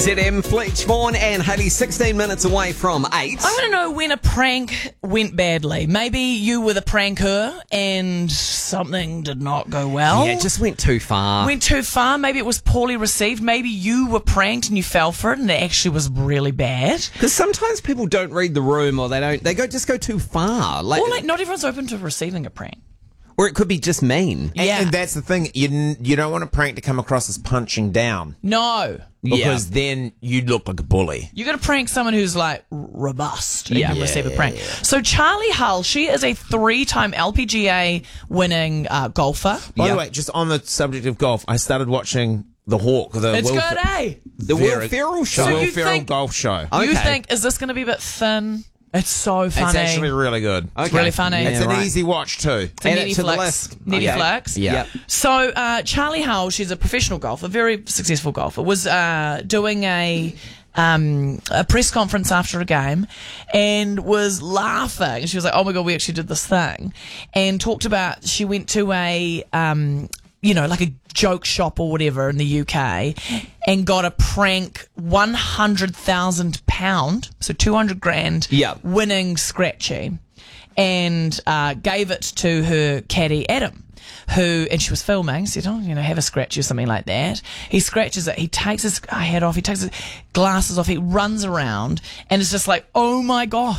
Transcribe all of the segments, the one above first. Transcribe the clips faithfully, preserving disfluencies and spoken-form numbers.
Z M, Fletch Vaughan and Haley, sixteen minutes away from eight. I want to know when a prank went badly. Maybe you were the pranker and something did not go well. Yeah, it just went too far. Went too far. Maybe it was poorly received. Maybe you were pranked and you fell for it and it actually was really bad. Because sometimes people don't read the room, or they don't. They go just go too far. Like, Or like not everyone's open to receiving a prank. or it could be just mean. And, Yeah. and that's the thing. You n- you don't want a prank to come across as punching down, No. because then you look like a bully. You got to prank someone who's like robust and Yeah. can receive a prank. So Charlie Hull, she is a three-time L P G A winning uh, golfer. By Yeah. the way, just on the subject of golf, I started watching The Hawk. The It's Will good, Fe- eh? The Very- Will Ferrell show. The So Will you Ferrell think- golf show. Okay. You think, is this going to be a bit thin? It's so funny. It's actually really good. It's really funny. Yeah, It's an right. easy watch too. It's a Add it to the Netflix. list. Netflix. Okay. Yeah. So uh, Charlie Hull, she's a professional golfer, very successful golfer, was uh, doing a um, a press conference after a game and was laughing. She was like, "Oh my god, we actually did this thing," and talked about she went to a um, you know like a joke shop or whatever in the U K and got a prank one hundred thousand pound, so two hundred grand, Yeah. winning scratchy, and uh, gave it to her caddy Adam, who, and she was filming, said, oh, you know, have a scratch or something like that. He scratches it, he takes his hat off, he takes his glasses off, he runs around, and it's just like, oh my god.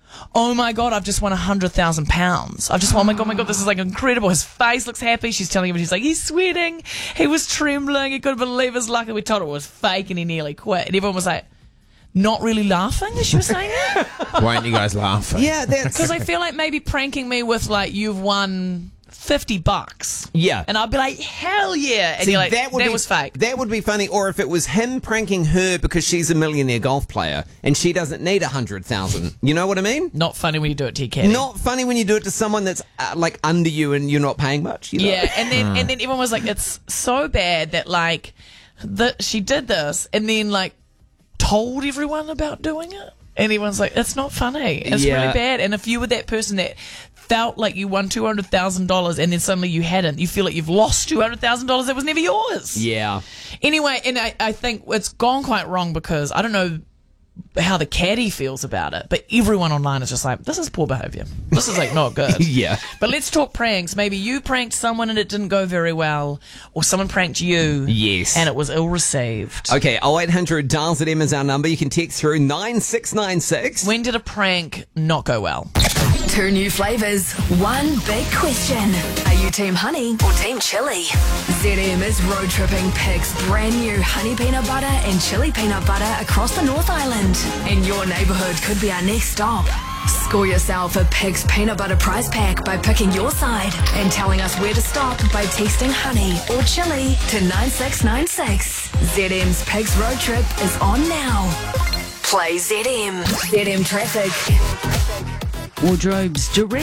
Oh my god, I've just won a hundred thousand pounds. I've just won, oh my god, oh my god, this is like incredible. His face looks happy. She's telling him, he's like, he's sweating. He was trembling. He couldn't believe his luck. And we told him it was fake and he nearly quit. And everyone was like, not really laughing as she was saying that. Why aren't you guys laughing? Yeah, that's Because I feel like maybe pranking me with like, you've won fifty bucks. yeah. And I'd be like, hell yeah. And See, you're like, that, would be, was fake. That would be funny. Or if it was him pranking her because she's a millionaire golf player and she doesn't need a hundred thousand. You know what I mean? Not funny when you do it to your caddy. Not funny when you do it to someone that's uh, like under you and you're not paying much. You know? Yeah, and then and then everyone was like, it's so bad that like that she did this and then like told everyone about doing it. And everyone's like, it's not funny. It's Yeah. really bad. And if you were that person that felt like you won two hundred thousand dollars and then suddenly you hadn't, you feel like you've lost two hundred thousand dollars that was never yours. Yeah. Anyway, and I, I think it's gone quite wrong because I don't know how the caddy feels about it, but everyone online is just like, this is poor behaviour. This is like not good. Yeah. But let's talk pranks. Maybe you pranked someone and it didn't go very well, or someone pranked you. Yes. And it was ill received. Okay, oh eight hundred dial Z M is our number. You can text through nine six nine six. When did a prank not go well? Two new flavours, one big question. Are you Team Honey or Team Chili? Z M is road tripping Pig's brand new honey peanut butter and chili peanut butter across the North Island. And your neighbourhood could be our next stop. Score yourself a Pig's peanut butter prize pack by picking your side and telling us where to stop by texting honey or chili to nine six nine six. Z M's Pig's road trip is on now. Play Z M. Z M traffic. Wardrobe's direct.